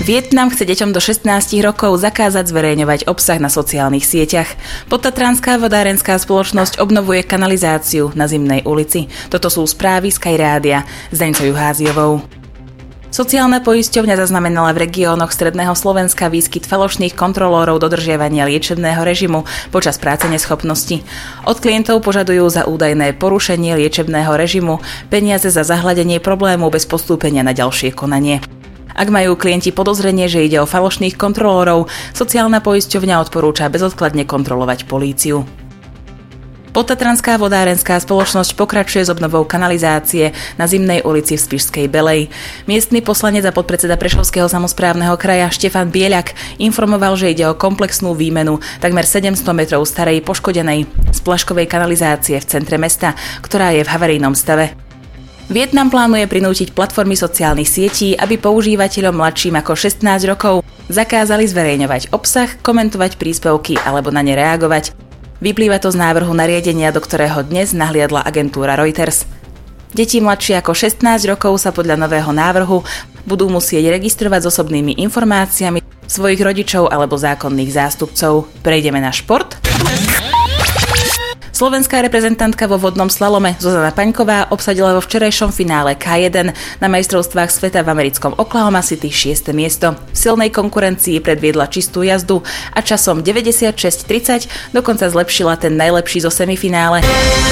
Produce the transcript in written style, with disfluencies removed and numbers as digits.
Vietnam chce deťom do 16 rokov zakázať zverejňovať obsah na sociálnych sieťach. Podtatranská vodárenská spoločnosť obnovuje kanalizáciu na Zimnej ulici. Toto sú správy Sky Rádia s Deňcou Juháziovou. Sociálna poisťovňa zaznamenala v regiónoch stredného Slovenska výskyt falošných kontrolórov dodržiavania liečebného režimu počas práce neschopnosti. Od klientov požadujú za údajné porušenie liečebného režimu peniaze za zahladenie problému bez postúpenia na ďalšie konanie. Ak majú klienti podozrenie, že ide o falošných kontrolórov, sociálna poisťovňa odporúča bezodkladne kontrolovať políciu. Podtatranská vodárenská spoločnosť pokračuje s obnovou kanalizácie na Zimnej ulici v Spišskej Belej. Miestny poslanec a podpredseda Prešovského samosprávneho kraja Štefan Bieľak informoval, že ide o komplexnú výmenu takmer 700 metrov starej poškodenej splaškovej kanalizácie v centre mesta, ktorá je v havarijnom stave. Vietnam plánuje prinútiť platformy sociálnych sietí, aby používateľom mladším ako 16 rokov zakázali zverejňovať obsah, komentovať príspevky alebo na ne reagovať. Vyplýva to z návrhu nariadenia, do ktorého dnes nahliadla agentúra Reuters. Deti mladšie ako 16 rokov sa podľa nového návrhu budú musieť registrovať s osobnými informáciami svojich rodičov alebo zákonných zástupcov. Prejdeme na šport. Slovenská reprezentantka vo vodnom slalome Zuzana Paňková obsadila vo včerajšom finále K1 na majstrovstvách sveta v americkom Oklahoma City 6. miesto. V silnej konkurencii predviedla čistú jazdu a časom 96:30 dokonca zlepšila ten najlepší zo semifinále.